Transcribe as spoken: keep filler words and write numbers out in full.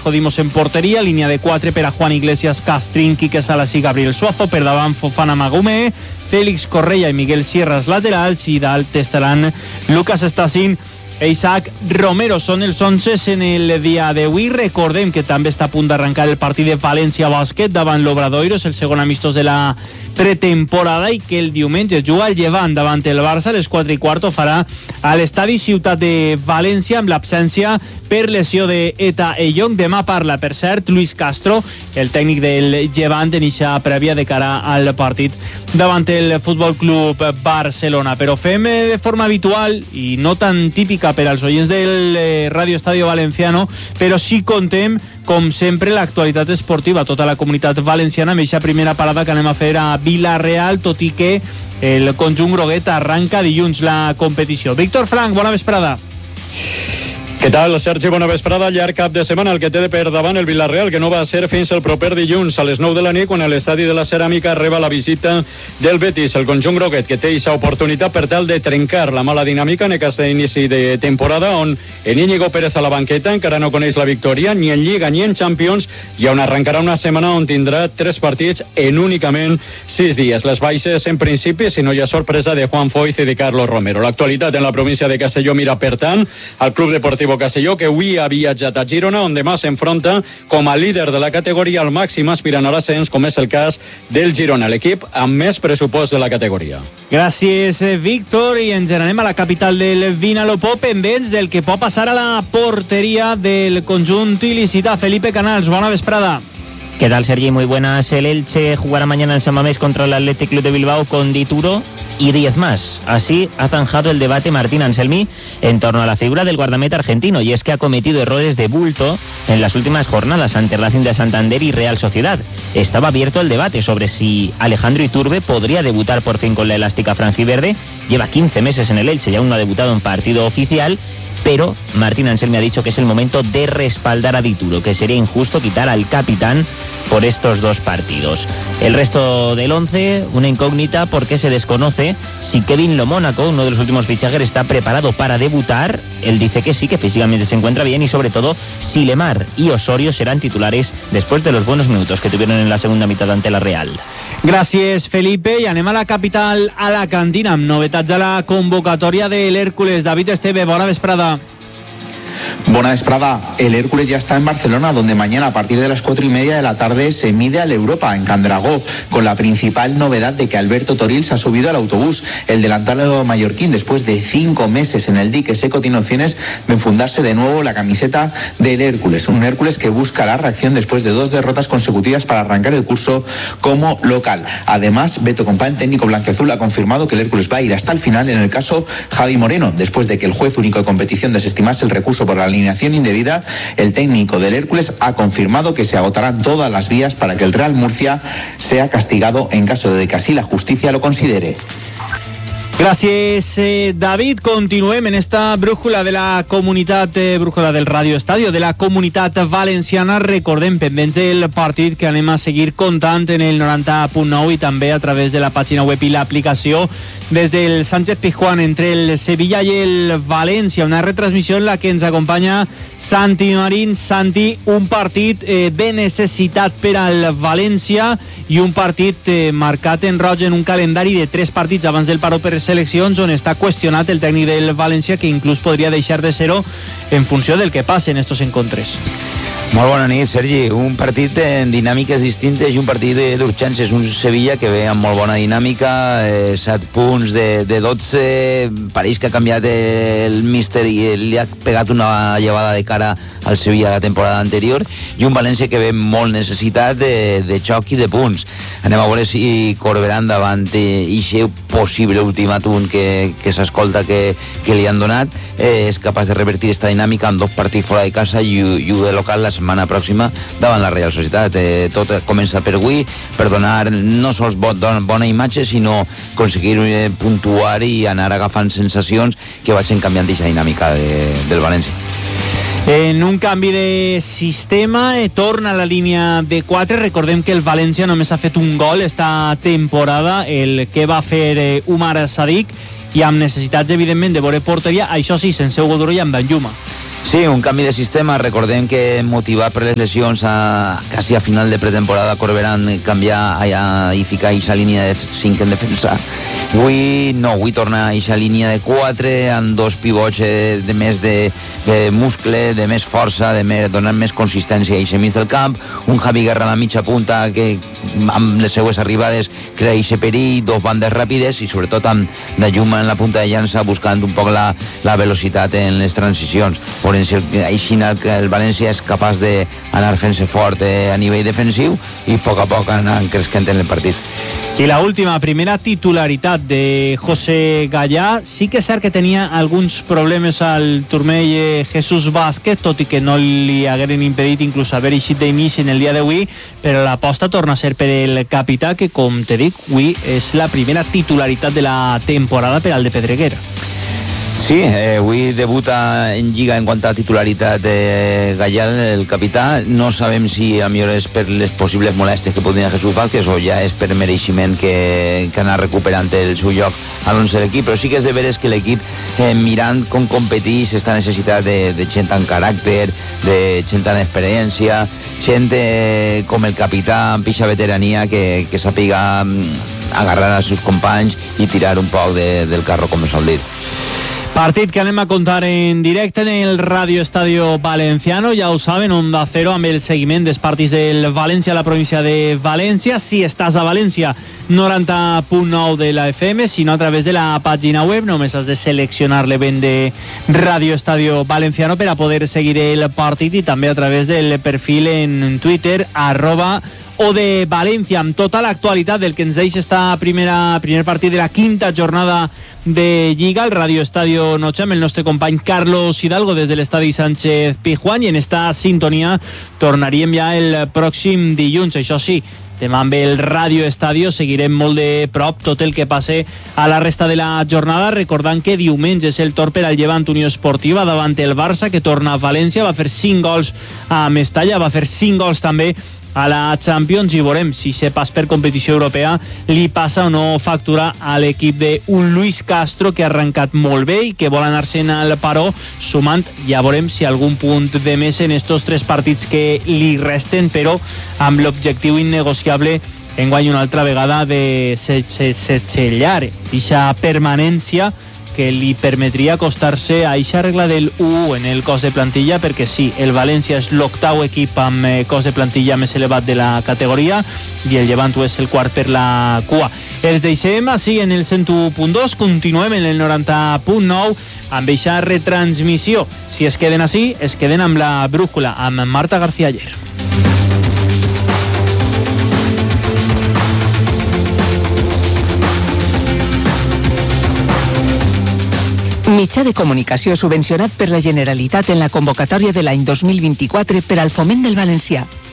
Sergio Dimos en porteria, línia de quatre per a Juan Iglesias, Castrín, Quique Salas i Gabriel Suazo, per davant Fofana, Magume, Félix Correia i Miguel Sierras laterals, i dalt estaran Lucas Estacín e Isaac Romero. Són els onzes en el dia d'avui. Recordem que també està a punt d'arrencar el partit de València Bàsquet davant l'Obradoiros, el segon amistós de la pretemporada, i que el diumenge juga el Llevant davant el Barça a les quatre i quart. Ho farà a l'estadi Ciutat de València amb l'absència per lesió d'Eta Eyong. Demà parla, per cert, Luis Castro, el tècnic del Llevant, en eixa prèvia de cara al partit davant el Futbol Club Barcelona. Però fem de forma habitual i no tan típica per als oients del Radio Estadio Valenciano, però sí contem, com sempre, l'actualitat esportiva, tota la comunitat valenciana, amb eixa primera parada que anem a fer a Vila-real, tot i que el conjunt groguet arranca dilluns la competició. Víctor Frank, bona vesprada. Què tal, Sergi? Bona vesprada. Llarg cap de setmana el que té de per davant el Vila-real, que no va ser fins el proper dilluns a les nou de la nit, quan l'estadi de la Ceràmica reba la visita del Betis. El conjunt groguet que té aquesta oportunitat per tal de trencar la mala dinàmica en aquest inici de temporada, on en Íñigo Pérez a la banqueta encara no coneix la victòria ni en Lliga ni en Champions, i on arrencarà una setmana on tindrà tres partits en únicament sis dies. Les baixes, en principi, si no hi ha sorpresa, de Juan Foyth i de Carlos Romero. L'actualitat en la província de Castelló mira, per tant, al Club Deportivo Castelló, que avui ha viatjat a Girona, on demà s'enfronta com a líder de la categoria al màxim aspirant a l'ascens, com és el cas del Girona, l'equip amb més pressupost de la categoria. Gràcies, Víctor, i ens anem a la capital del Vinalopó, pendents del que pot passar a la porteria del conjunt il·licità. Felipe Canals, bona vesprada. ¿Qué tal, Sergi? Muy buenas. El Elche jugará mañana en San Mamés contra el Athletic Club de Bilbao con Dituro y diez más. Así ha zanjado el debate Martín Anselmi en torno a la figura del guardameta argentino, y es que ha cometido errores de bulto en las últimas jornadas ante Racing de Santander y Real Sociedad. Estaba abierto el debate sobre si Alejandro Iturbe podría debutar por fin con la elástica franjiverde. Lleva quince meses en el Elche y aún no ha debutado en partido oficial, pero Martín Anselmi ha dicho que es el momento de respaldar a Dituro, que sería injusto quitar al capitán por estos dos partidos. El resto del once, una incógnita, porque se desconoce si Kevin Lomónaco, uno de los últimos fichajes, está preparado para debutar. Él dice que sí, que físicamente se encuentra bien, y sobre todo si Lemar y Osorio serán titulares después de los buenos minutos que tuvieron en la segunda mitad ante la Real. Gràcies, Felipe, i anem a la capital, a la Cantina, amb novetats a la convocatòria de l'Hércules. David Esteve, bona vesprada. Buena vesprada. El Hércules ya está en Barcelona, donde mañana a partir de las cuatro y media de la tarde se mide al Europa en Candragó, con la principal novedad de que Alberto Toril se ha subido al autobús. El delantero mallorquín, después de cinco meses en el dique seco, tiene opciones de enfundarse de nuevo la camiseta del Hércules. Un Hércules que busca la reacción después de dos derrotas consecutivas para arrancar el curso como local. Además, Beto Compán, el técnico blanquiazul, ha confirmado que el Hércules va a ir hasta el final en el caso Javi Moreno, después de que el juez único de competición desestimase el recurso por la alineación indebida. El técnico del Hércules ha confirmado que se agotarán todas las vías para que el Real Murcia sea castigado en caso de que así la justicia lo considere. Gràcies, eh, David. Continuem en esta brújula de la comunitat, eh, brújula del Radio Estadio, de la comunitat valenciana. Recordem, pendents del partit, que anem a seguir contant en el noranta punt nou i també a través de la pàgina web i l'aplicació des del Sánchez Pizjuán entre el Sevilla i el València. Una retransmissió en la que ens acompanya Santi Marín. Santi, un partit eh, de necessitat per al València i un partit eh, marcat en roig en un calendari de tres partits abans del paró per seleccions, on està qüestionat el tècnic del València, que inclús podria deixar de ser-ho en funció del que passe en estos encontres. Molt bona nit, Sergi. Un partit en dinàmiques distintes i un partit d'urgències. Un Sevilla que ve amb molt bona dinàmica, eh, set punts de, de dotze. Pareix que ha canviat el míster i li ha pegat una llevada de cara al Sevilla la temporada anterior, i un València que ve molt necessitat de, de xoc i de punts. Anem a veure si Corberán, davant d'aquest possible ultimàtum que, que s'escolta que, que li han donat, eh, és capaç de revertir aquesta dinàmica amb dos partits fora de casa i, i un de local la setmana pròxima davant la Real Societat. Eh, tot comença per avui, per donar no sols bon, bona imatge, sinó aconseguir eh, puntuar i anar agafant sensacions que vagin canviant aquesta dinàmica de, del València. En un canvi de sistema, eh, torna a la línia de quatre. Recordem que el València només ha fet un gol esta temporada, el que va fer eh, Umar Sadik, i amb necessitats, evidentment, de veure porteria, això sí, sense Hugo Duro i amb Danjuma. Sí, un canvi de sistema. Recordem que motivat per les lesions a, quasi a final de pretemporada Corberan canviar a, i ficar aquesta línia de cinc en defensa. Avui no, avui torna a aquesta línia de quatre amb dos pivots de més de, de muscle, de més força, de més, donant més consistència a aquest mig del camp. Un Javi Guerra a la mitja punta que amb les seues arribades crea aquest perill, dos bandes ràpides i sobretot amb de Lluma en la punta de llança buscant un poc la, la velocitat en les transicions. Veurem si així el València és capaç d'anar fent-se fort eh, a nivell defensiu i a poc a poc anar creixent en el partit. I la última, primera titularitat de José Gallà. Sí que és cert que tenia alguns problemes al turmell Jesús Vázquez, tot i que no li hagueren impedit inclús haver eixit d'inici en el dia d'avui, però l'aposta torna a ser per el capità, que, com te dic, avui és la primera titularitat de la temporada per al de Pedreguer. Sí, eh, avui debuta en Lliga en quant a titularitat de Gallà, el capità. No sabem si a millor és per les possibles molèsties que pot tenir Jesús Vázquez o ja és per mereixement que, que anar recuperant el seu lloc a l'onze de l'equip, però sí que és de veres que l'equip, eh, mirant com competeix, està necessitat de, de gent amb caràcter, de gent amb experiència, gent eh, com el capità amb pixa veterania que, que sàpiga agarrar els seus companys i tirar un poc de, del carro, com s'ha dit. Partit que anem a contar en directe en el Radio Estadio Valenciano, ja ho saben, Onda Cero amb el seguiment dels partits del València a la província de València. Si estàs a València, noranta punt nou de la F M, si no a través de la pàgina web, només has de seleccionar l'event de Radio Estadio Valenciano per a poder seguir el partit, i també a través del perfil en Twitter, arroba o de València, amb tota l'actualitat del que ens deixa esta primera primer partit de la quinta jornada de Lliga, el Radio Estadio Noche, amb el nostre company Carlos Hidalgo des de l'estadi Sánchez Pizjuán, i en esta sintonia tornaríem ja el pròxim dilluns. Això sí, demà amb el Radio Estadio seguirem molt de prop tot el que passe a la resta de la jornada, recordant que diumenge és el torn per al Llevant Unió Esportiva davant el Barça, que torna a València, va fer cinc gols a Mestalla, va fer cinc gols també a la Champions, i veurem si se pas per competició europea li passa o no factura a l'equip d'un Luis Castro que ha arrencat molt bé i que vol anar-se'n al paró sumant, ja veurem si algun punt de més en estos tres partits que li resten, però amb l'objectiu innegociable enguany una altra vegada de sellar aquesta permanència que li permetria acostar-se a aquesta regla del u en el cost de plantilla, perquè sí, el València és l'octau equip amb cost de plantilla més elevat de la categoria i el Llevant és el quart per la cua. Els deixem així en el cent u punt dos, continuem en el noranta punt nou amb aquesta retransmissió. Si es queden així, es queden amb la brújula, amb Marta García Aller. Mitjà de comunicació subvencionat per la Generalitat en la convocatòria de l'any dos mil vint-i-quatre per al foment del valencià.